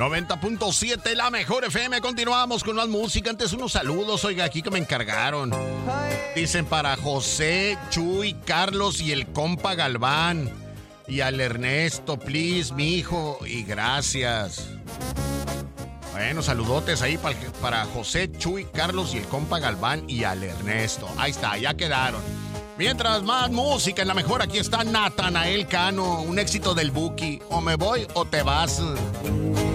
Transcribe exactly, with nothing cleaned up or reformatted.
noventa punto siete, la mejor F M. Continuamos con más música. Antes unos saludos, oiga, aquí que me encargaron. Dicen para José, Chuy, Carlos y el compa Galván. Y al Ernesto, please, mi hijo, y gracias. Bueno, saludotes ahí para, para José, Chuy, Carlos y el compa Galván y al Ernesto. Ahí está, ya quedaron. Mientras más música en la mejor, aquí está Natanael Cano, un éxito del Buki. O me voy o te vas.